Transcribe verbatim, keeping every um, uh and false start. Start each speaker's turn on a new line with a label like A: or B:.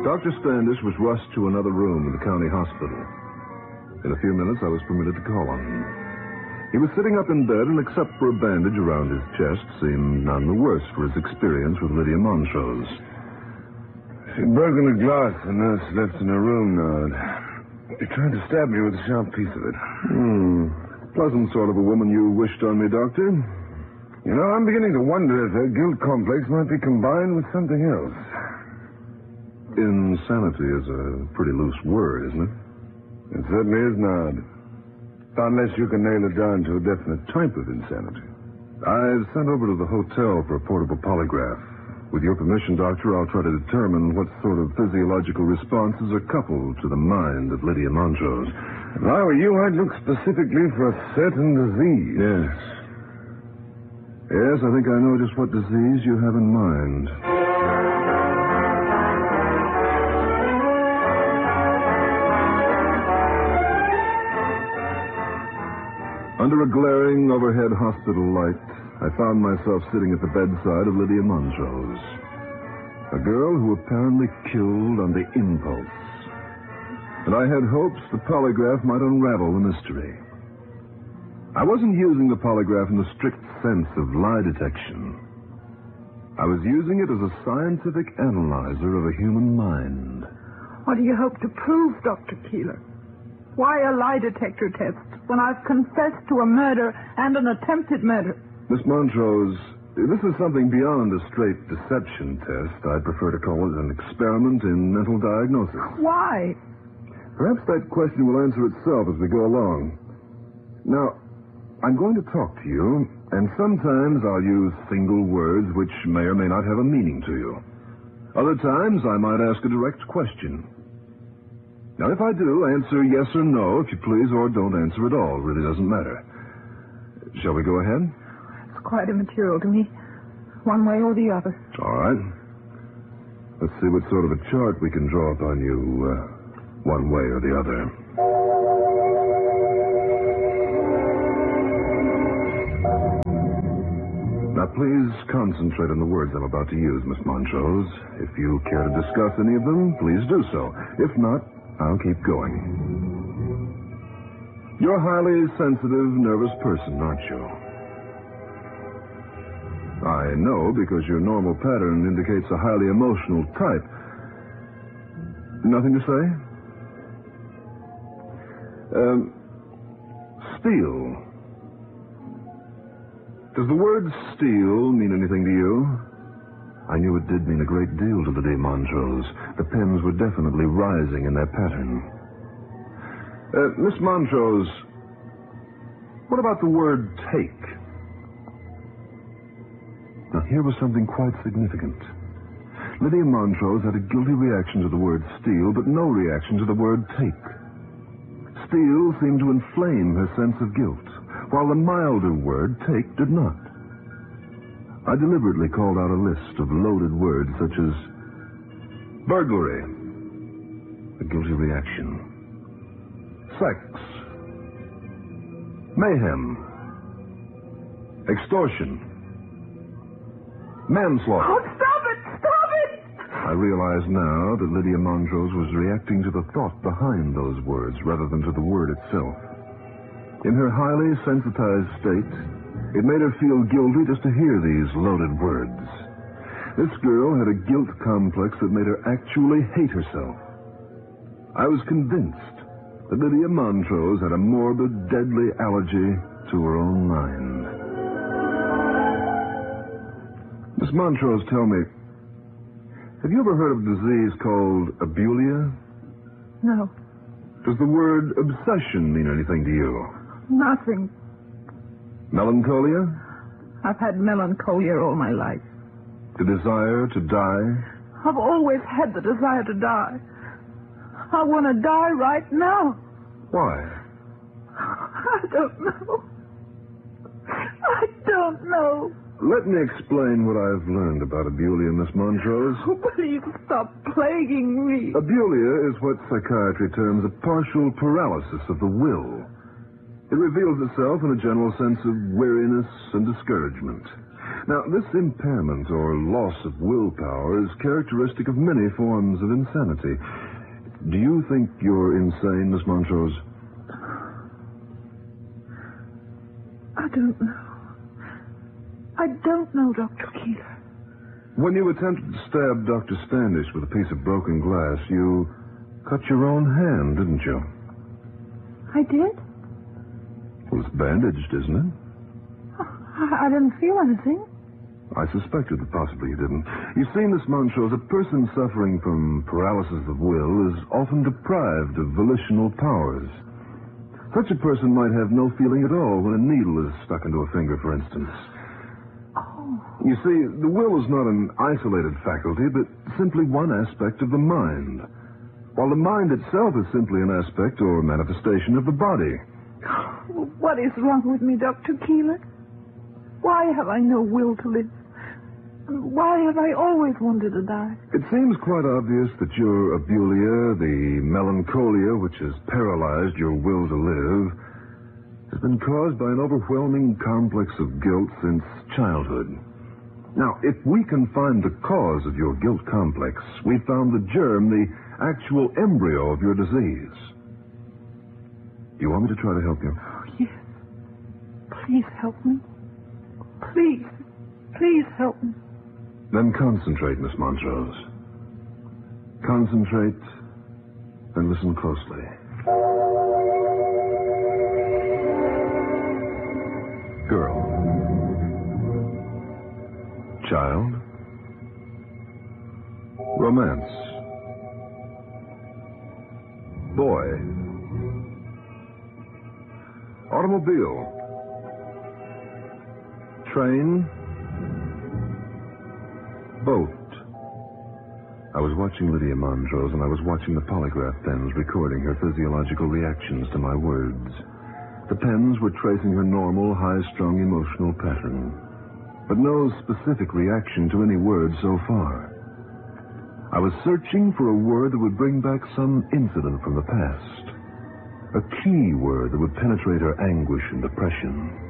A: Doctor Standish was rushed to another room in the county hospital. In a few minutes, I was permitted to call on him. He was sitting up in bed, and except for a bandage around his chest, seemed none the worse for his experience with Lydia Montrose.
B: She'd broken a glass the nurse left in her room, Nod. She tried to stab me with a sharp piece of it.
A: Hmm. Pleasant sort of a woman you wished on me, Doctor.
B: You know, I'm beginning to wonder if her guilt complex might be combined with something else.
A: Insanity is a pretty loose word, isn't it?
B: It certainly is, Nod. Unless you can nail it down to a definite type of insanity.
A: I've sent over to the hotel for a portable polygraph. With your permission, Doctor, I'll try to determine what sort of physiological responses are coupled to the mind of Lydia Montrose.
B: If I were you, I'd look specifically for a certain disease.
A: Yes. Yes, I think I know just what disease you have in mind. Under a glaring overhead hospital light, I found myself sitting at the bedside of Lydia Montrose, a girl who apparently killed on the impulse. And I had hopes the polygraph might unravel the mystery. I wasn't using the polygraph in the strict sense of lie detection. I was using it as a scientific analyzer of a human mind.
C: What do you hope to prove, Doctor Keeler? Why a lie detector test when I've confessed to a murder and an attempted murder?
A: Miss Montrose, this is something beyond a straight deception test. I'd prefer to call it an experiment in mental diagnosis.
C: Why?
A: Perhaps that question will answer itself as we go along. Now, I'm going to talk to you, and sometimes I'll use single words which may or may not have a meaning to you. Other times, I might ask a direct question. Now, if I do, answer yes or no, if you please, or don't answer at all. It really doesn't matter. Shall we go ahead?
C: It's quite immaterial to me, one way or the other.
A: All right. Let's see what sort of a chart we can draw up on you, uh, one way or the other. Now, please concentrate on the words I'm about to use, Miss Montrose. If you care to discuss any of them, please do so. If not, I'll keep going. You're a highly sensitive, nervous person, aren't you? I know, because your normal pattern indicates a highly emotional type. Nothing to say? Um, steel. Does the word steel mean anything to you? I knew it did mean a great deal to Lydia Montrose. The pens were definitely rising in their pattern. Uh, Miss Montrose, what about the word take? Now, here was something quite significant. Lydia Montrose had a guilty reaction to the word steal, but no reaction to the word take. Steal seemed to inflame her sense of guilt, while the milder word take did not. I deliberately called out a list of loaded words such as burglary, a guilty reaction, sex, mayhem, extortion, manslaughter.
C: Oh, stop it! Stop it!
A: I realize now that Lydia Montrose was reacting to the thought behind those words rather than to the word itself. In her highly sensitized state, it made her feel guilty just to hear these loaded words. This girl had a guilt complex that made her actually hate herself. I was convinced that Lydia Montrose had a morbid, deadly allergy to her own mind. Miss Montrose, tell me, have you ever heard of a disease called abulia?
C: No.
A: Does the word obsession mean anything to you?
C: Nothing.
A: Melancholia?
C: I've had melancholia all my life.
A: The desire to die?
C: I've always had the desire to die. I want to die right now.
A: Why?
C: I don't know. I don't know.
A: Let me explain what I've learned about abulia, Miss Montrose.
C: Oh, please stop plaguing me.
A: Abulia is what psychiatry terms a partial paralysis of the will. It reveals itself in a general sense of weariness and discouragement. Now, this impairment or loss of willpower is characteristic of many forms of insanity. Do you think you're insane, Miss Montrose?
C: I don't know. I don't know, Doctor Keeler.
A: When you attempted to stab Doctor Standish with a piece of broken glass, you cut your own hand, didn't you?
C: I did?
A: Well, it's bandaged, isn't it?
C: I, I didn't feel anything.
A: I suspected that possibly you didn't. You see, Miss Montrose, a person suffering from paralysis of will is often deprived of volitional powers. Such a person might have no feeling at all when a needle is stuck into a finger, for instance.
C: Oh.
A: You see, the will is not an isolated faculty, but simply one aspect of the mind, while the mind itself is simply an aspect or manifestation of the body.
C: What is wrong with me, Doctor Keeler? Why have I no will to live? Why have I always wanted to die?
A: It seems quite obvious that your abulia, the melancholia which has paralyzed your will to live, has been caused by an overwhelming complex of guilt since childhood. Now, if we can find the cause of your guilt complex, we've found the germ, the actual embryo of your disease. Do you want me to try to help you?
C: Oh, yes. Please help me. Please. Please help me.
A: Then concentrate, Miss Montrose. Concentrate and listen closely. Girl. Child. Romance. Boy. Automobile. Train. Boat. I was watching Lydia Montrose, and I was watching the polygraph pens recording her physiological reactions to my words. The pens were tracing her normal, high-strung emotional pattern, but no specific reaction to any word so far. I was searching for a word that would bring back some incident from the past, a key word that would penetrate her anguish and depression.